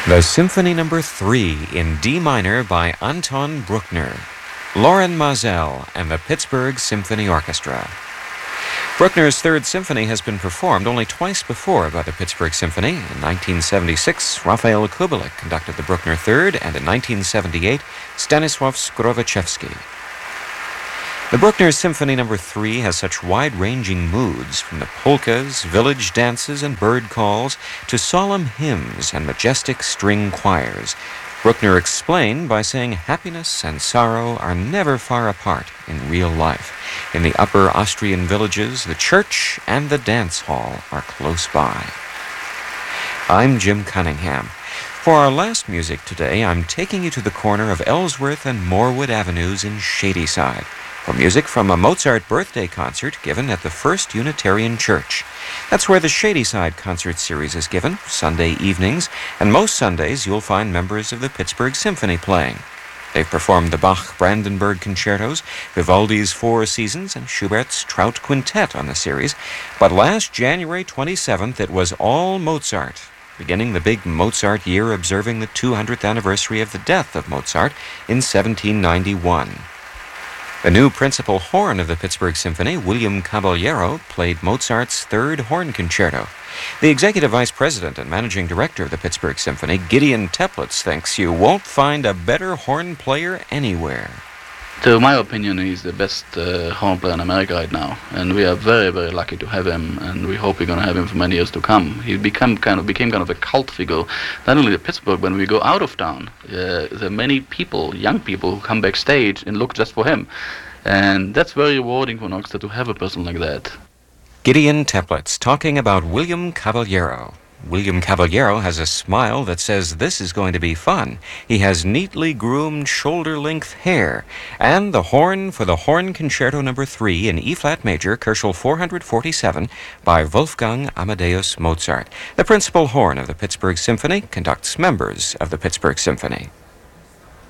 The Symphony No. 3 in D minor by Anton Bruckner, Loren Maazel and the Pittsburgh Symphony Orchestra. Bruckner's Third Symphony has been performed only twice before by the Pittsburgh Symphony. In 1976, Raphael Kubelik conducted the Bruckner Third, and in 1978, Stanisław Skrowaczewski. The Bruckner Symphony No. 3 has such wide-ranging moods, from the polkas, village dances, and bird calls, to solemn hymns and majestic string choirs. Bruckner explained by saying happiness and sorrow are never far apart in real life. In the upper Austrian villages, the church and the dance hall are close by. I'm Jim Cunningham. For our last music today, I'm taking you to the corner of Ellsworth and Morewood Avenues in Shadyside for music from a Mozart birthday concert given at the First Unitarian Church. That's where the Shadyside concert series is given, Sunday evenings, and most Sundays you'll find members of the Pittsburgh Symphony playing. They've performed the Bach Brandenburg concertos, Vivaldi's Four Seasons, and Schubert's Trout Quintet on the series. But last January 27th, it was all Mozart, beginning the big Mozart year, observing the 200th anniversary of the death of Mozart in 1791. The new principal horn of the Pittsburgh Symphony, William Caballero, played Mozart's Third Horn Concerto. The executive vice president and managing director of the Pittsburgh Symphony, Gideon Teplitz, thinks you won't find a better horn player anywhere. To my opinion, he's the best horn player in America right now, and we are very, very lucky to have him, and we hope we're going to have him for many years to come. He became kind of a cult figure, not only in Pittsburgh. When we go out of town, there are many people, young people, who come backstage and look just for him, and that's very rewarding for an orchestra to have a person like that. Gideon Teplitz talking about William Caballero. William Caballero has a smile that says this is going to be fun. He has neatly groomed shoulder-length hair. And the horn for the Horn Concerto No. 3 in E-flat major, Köchel 447, by Wolfgang Amadeus Mozart. The principal horn of the Pittsburgh Symphony conducts members of the Pittsburgh Symphony.